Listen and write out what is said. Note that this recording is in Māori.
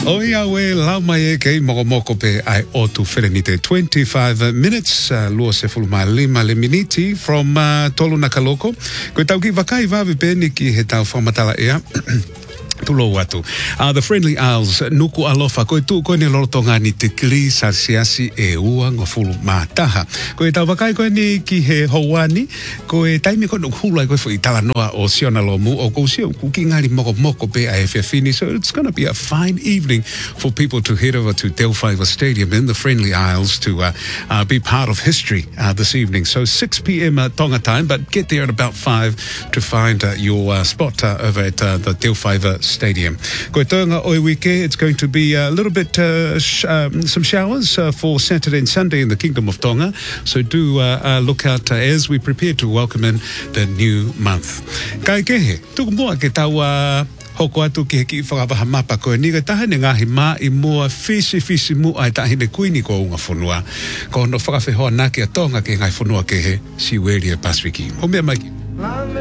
Oia we lauma e kei moko pe ai otu wherenite 25 minutes lua se fulma lima le miniti from tolu nakaloko. Koe tau ki wakai wawe pe ni ki he tau whamatala ea. Tulo watu. The Friendly Isles, nuku alofa, koe tu koe ni lorotonga ni te kili sa siasi e ua ngofulu mātaha. Koe tau wakai koe ni ki he houani, koe taimi koe nuk hulai koe fui tala noa o siona lomu, o kou sio kuki ngari moko pe a FFini. So it's going to be a fine evening for people to head over to Delphiva Stadium in the Friendly Isles to be part of history this evening. So 6 p.m. Tonga time, but get there at about 5 to find your spot over at the Delphiva Stadium. Koe toenga oi wike, it's going to be a little bit some showers for Saturday and Sunday in the Kingdom of Tonga. So do look out as we prepare to welcome in the new month. Kai kehe, tuku mua ke tau hoko atu ki he ki whakapaha mapa koe ni taha ne ngahi mā I mua fisi mu ai tahi ne kuini ko unga whunua. Ko no whakawhihoa nā ki a Tonga ke ngai whunua ke he Siweria Pasifiki. O mea mai ki.